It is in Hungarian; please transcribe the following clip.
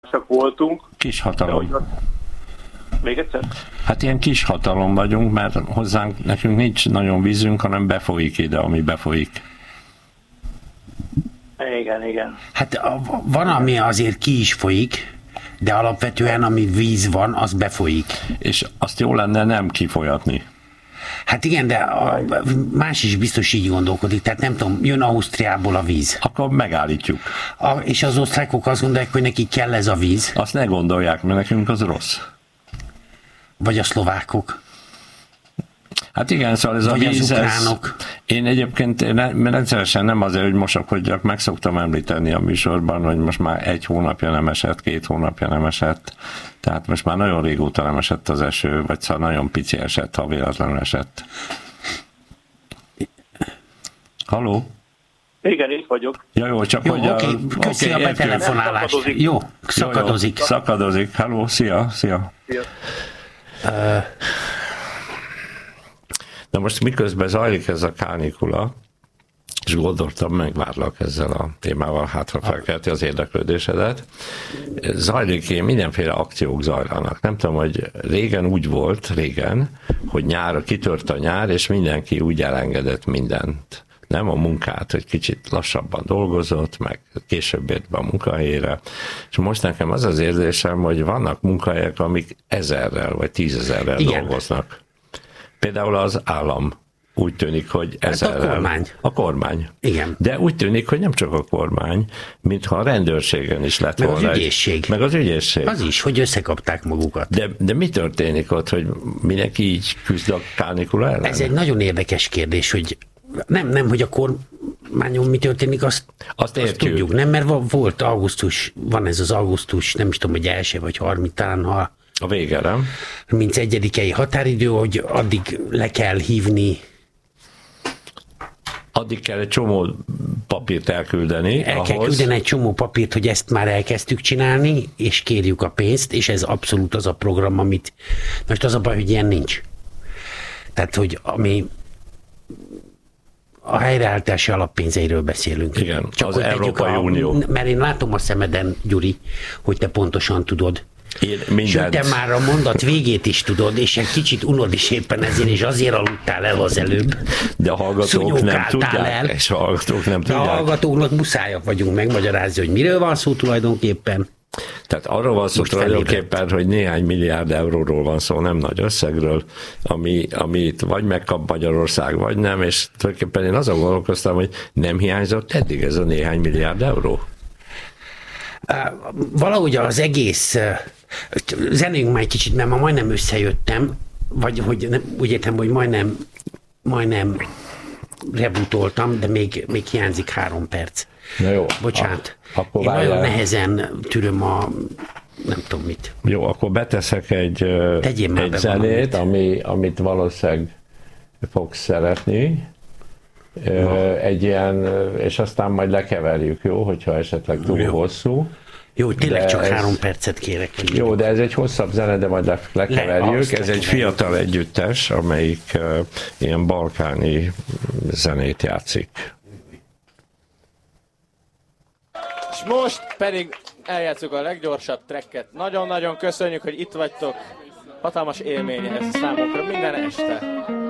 voltunk. Kis hatalom. Még egyszer? Hát ilyen kis hatalom vagyunk, mert nekünk nincs nagyon vízünk, hanem befolyik ide, ami befolyik. Igen. Hát van, ami azért ki is folyik, de alapvetően, ami víz van, az befolyik. És azt jó lenne nem kifolyatni. Hát igen, de más is biztos így gondolkodik, tehát nem tudom, jön Ausztriából a víz. Akkor megállítjuk. És az osztrákok azt gondolják, hogy nekik kell ez a víz. Azt ne gondolják, mert nekünk az rossz. Vagy a szlovákok. Hát igen, szóval ez vagy a víz, az ukránok. Én egyébként rendszeresen nem azért, hogy mosakodjak, meg szoktam említeni a műsorban, hogy most már 1 hónapja nem esett, 2 hónapja nem esett, tehát most már nagyon régóta nem esett az eső, vagy szóval nagyon pici esett, ha véletlenül esett. Halló? Igen, itt vagyok. Ja, jó, csak jó, hogy oké, köszi a betelefonálást. Jó, szakadozik. Szakadozik. Halló, szia. Na most miközben zajlik ez a kánikula, és gondoltam, megvárlak ezzel a témával, hátra felkelti az érdeklődésedet. Zajlik, mindenféle akciók zajlanak. Nem tudom, hogy régen úgy volt, hogy nyára kitört a nyár, és mindenki úgy elengedett mindent. Nem a munkát, hogy kicsit lassabban dolgozott, meg később ért be a munkahelyére. És most nekem az az érzésem, hogy vannak munkahelyek, amik 1000-rel vagy 10 000-rel dolgoznak. Például az állam úgy tűnik, hogy ezerrel. A kormány. Igen. De úgy tűnik, hogy nem csak a kormány, mintha a rendőrségen is lett volna. Az ügyészség. Meg az ügyészség. Az is, hogy összekapták magukat. De mi történik ott, hogy mindenki így küzd a kánikula ellen? Ez egy nagyon érdekes kérdés, hogy nem, hogy a kormányon mi történik, azt tudjuk. Nem, mert volt augusztus, van ez az augusztus, nem is tudom, hogy 1 vagy 30, talán ha a vége, nem? 31-i határidő, hogy addig le kell hívni. Addig kell egy csomó papírt elküldeni. Kell küldeni egy csomó papírt, hogy ezt már elkezdtük csinálni, és kérjük a pénzt, és ez abszolút az a program, amit... Most az a baj, hogy ilyen nincs. Tehát, hogy ami... A helyreállítási alappénzeiről beszélünk. Igen, csak az Európai Unió. Mert én látom a szemeden, Gyuri, hogy te pontosan tudod. Sőt, te már a mondat végét is tudod, és egy kicsit unod is éppen ezért, és azért aludtál el az előbb. De a hallgatók nem tudják. És a hallgatók nem tudják. De a hallgatóknak muszájak vagyunk megmagyarázni, hogy miről van szó tulajdonképpen. Tehát arról van szó tulajdonképpen, hogy néhány milliárd euróról van szó, nem nagy összegről, amit vagy megkap Magyarország, vagy nem, és tulajdonképpen én azon gondolkoztam, hogy nem hiányzott eddig ez a néhány milliárd euró. Valahogy az egész, zenéljünk már egy kicsit, mert ma majdnem összejöttem, vagy hogy nem, úgy értem, hogy majdnem rebootoltam, de még hiányzik 3 perc. Na jó. Bocsánat. Akkor én nagyon nehezen tűröm nem tudom mit. Jó, akkor beteszek egy zenét, amit valószínűleg fogsz szeretni. Egy ilyen, és aztán majd lekeverjük, jó, hogyha esetleg túl hosszú. Jó, tényleg csak 3 percet kérek. Jó, de ez egy hosszabb zene, de majd lekeverjük. Ez egy fiatal együttes, amelyik ilyen balkáni zenét játszik. És most pedig eljátszuk a leggyorsabb tracket. Nagyon-nagyon köszönjük, hogy itt vagytok. Hatalmas élmény ez számunkra minden este.